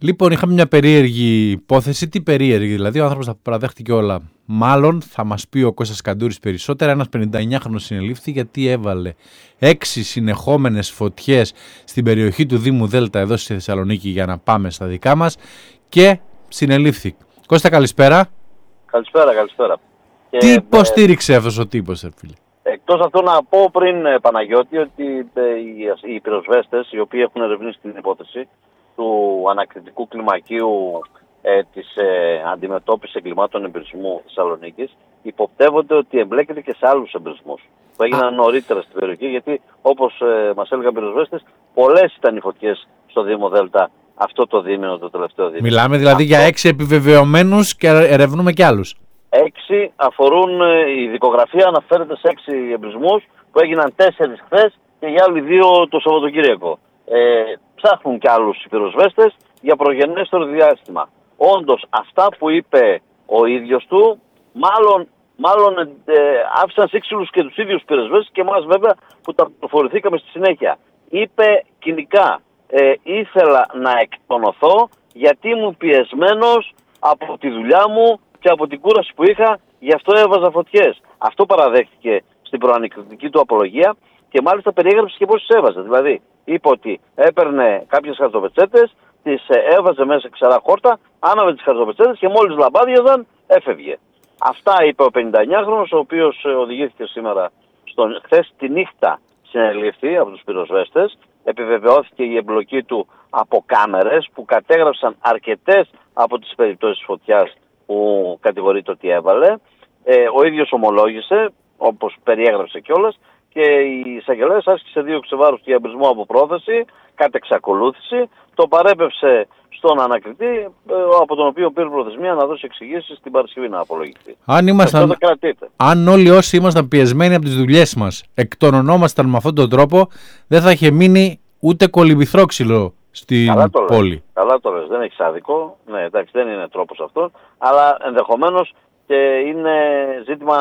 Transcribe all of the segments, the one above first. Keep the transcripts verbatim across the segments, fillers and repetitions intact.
Λοιπόν, είχαμε μια περίεργη υπόθεση. Τι περίεργη, δηλαδή, ο άνθρωπος τα παραδέχτηκε όλα. Μάλλον θα μας πει ο Κώστας Καντούρης περισσότερα. Ένας πενηνταεννιάχρονος συνελήφθη γιατί έβαλε έξι συνεχόμενες φωτιές στην περιοχή του Δήμου Δέλτα εδώ στη Θεσσαλονίκη, για να πάμε στα δικά μας, και συνελήφθη. Κώστα, καλησπέρα. Καλησπέρα, καλησπέρα. Τι και, υποστήριξε ε, αυτός ο τύπος, ε, φίλε? Εκτός αυτού να πω πριν, ε, Παναγιώτη, ότι ε, οι, οι πυροσβέστες, οι οποίοι έχουν ερευνήσει την υπόθεση του ανακριτικού κλιμακίου ε, της ε, αντιμετώπισης εγκλημάτων εμπειρισμού Θεσσαλονίκης, υποπτεύονται ότι εμπλέκεται και σε άλλους εμπειρισμούς που έγιναν νωρίτερα στην περιοχή, γιατί όπως ε, μας έλεγαν πυροσβέστες, πολλές ήταν οι φωτιές στο Δήμο Δέλτα αυτό το δίμηνο, το τελευταίο δίμηνο. Μιλάμε δηλαδή αυτό... για έξι επιβεβαιωμένους και ερευνούμε κι άλλους. Έξι αφορούν, η δικογραφία αναφέρεται σε έξι εμπειρισμούς που έγιναν τέσσερις χθες και οι άλλοι δύο το Σαββατοκύριακο. Ε, ψάχνουν κι άλλους πυροσβέστες για προγενέστερο διάστημα. Όντως αυτά που είπε ο ίδιος του, μάλλον, μάλλον ε, άφησαν σύξυλους και τους ίδιους πυροσβέστες και εμάς βέβαια που τα προφορηθήκαμε στη συνέχεια. Είπε κοινικά, ε, ήθελα να εκτονωθώ γιατί ήμουν πιεσμένος από τη δουλειά μου και από την κούραση που είχα, γι' αυτό έβαζα φωτιές. Αυτό παραδέχτηκε στην προανακριτική του απολογία και μάλιστα περιέγραψε και πώς τις έβαζε. Δηλαδή, είπε ότι έπαιρνε κάποιες χαρτοπετσέτες, τις έβαζε μέσα ξερά χόρτα, άναβε τις χαρτοπετσέτες και μόλις λαμπάδιαζαν έφευγε. Αυτά είπε ο πενηνταεννιάχρονος, ο οποίος οδηγήθηκε σήμερα, στον, χθες τη νύχτα συνελήφθη από τους πυροσβέστες. Επιβεβαιώθηκε η εμπλοκή του από κάμερες που κατέγραψαν αρκετές από τις περιπτώσεις φωτιάς που κατηγορείται ότι έβαλε. Ε, ο ίδιος ομολόγησε, όπως περιέγραψε κιόλας, και η εισαγγελέας άσκησε δίωξη βάρους για εμπρισμό από πρόθεση, κατ' εξακολούθηση, το παρέπευσε στον ανακριτή, από τον οποίο πήρε προθεσμία να δώσει εξηγήσεις την Παρασκευή να απολογηθεί. Αν, ήμασταν, αν όλοι όσοι ήμασταν πιεσμένοι από τις δουλειές μας εκτονωνόμασταν με αυτόν τον τρόπο, δεν θα είχε μείνει ούτε κολυμβηθρόξυλο στην Καλά το πόλη. Λες. Καλά το λες, δεν έχεις άδικο, ναι, εντάξει, δεν είναι τρόπος αυτό, αλλά ενδεχομένως και είναι ζήτημα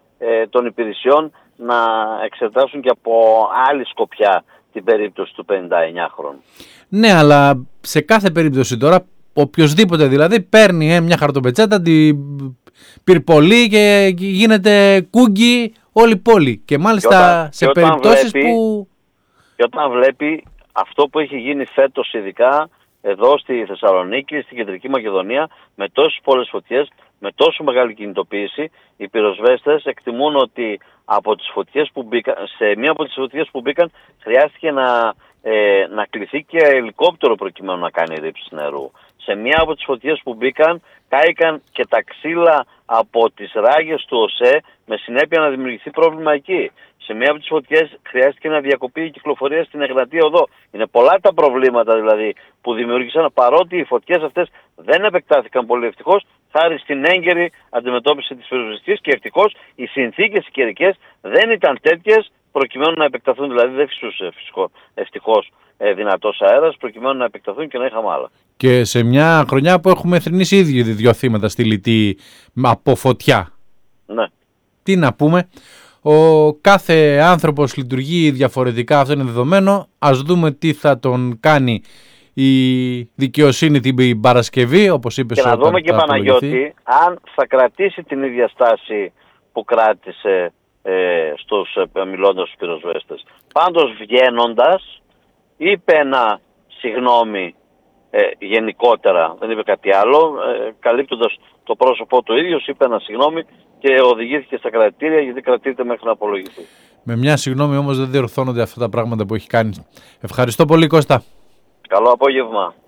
ε, των υπηρεσιών να εξετάσουν και από άλλη σκοπιά την περίπτωση του πενηνταεννιάχρονου. Ναι, αλλά σε κάθε περίπτωση τώρα, οποιοσδήποτε δηλαδή παίρνει ε, μια χαρτοπετσέτα, την πυρπολεί και γίνεται κούγκι όλη η πόλη. Και μάλιστα και όταν, σε και περιπτώσεις βλέπει, που... Και όταν βλέπει αυτό που έχει γίνει φέτος ειδικά εδώ στη Θεσσαλονίκη, στην Κεντρική Μακεδονία, με τόσες πολλές φωτιές, με τόσο μεγάλη κινητοποίηση, οι πυροσβέστες εκτιμούν ότι από τις φωτιές που μπήκαν, σε μία από τις φωτιές που μπήκαν χρειάστηκε να, ε, να κληθεί και ελικόπτερο προκειμένου να κάνει ρήψεις νερού. Σε μία από τις φωτιές που μπήκαν κάηκαν και τα ξύλα από τις ράγες του ΟΣΕ, με συνέπεια να δημιουργηθεί πρόβλημα εκεί. Σε μία από τις φωτιές χρειάστηκε να διακοπεί η κυκλοφορία στην Εγνατία Οδό. Είναι πολλά τα προβλήματα δηλαδή που δημιούργησαν, παρότι οι φωτιές αυτές δεν επεκτάθηκαν πολύ ευτυχώς, χάρη στην έγκαιρη αντιμετώπιση της πυροσβεστικής, και ευτυχώς οι συνθήκες οι καιρικές δεν ήταν τέτοιες προκειμένου να επεκταθούν, δηλαδή δεν φυσούσε ευτυχώς ε, δυνατός αέρας προκειμένου να επεκταθούν και να είχαμε άλλα. Και σε μια χρονιά που έχουμε θρηνήσει ήδη δύο θύματα στη Λιτή από φωτιά. Ναι. Τι να πούμε. Ο κάθε άνθρωπος λειτουργεί διαφορετικά, αυτό είναι δεδομένο. Ας δούμε τι θα τον κάνει η δικαιοσύνη την Παρασκευή, όπως είπες. Και να δούμε και Παναγιώτη αν θα κρατήσει την ίδια στάση που κράτησε ε, στους, ε, μιλώντας στους πυροσβέστες. Πάντως βγαίνοντας είπε ένα συγγνώμη ε, γενικότερα, δεν είπε κάτι άλλο, ε, καλύπτοντας το πρόσωπό του ίδιος, είπε ένα συγγνώμη και οδηγήθηκε στα κρατητήρια, γιατί κρατείται μέχρι να απολογηθεί. Με μια συγγνώμη όμως δεν διορθώνονται αυτά τα πράγματα που έχει κάνει. Ευχαριστώ πολύ, Κώστα. Καλό απόγευμα.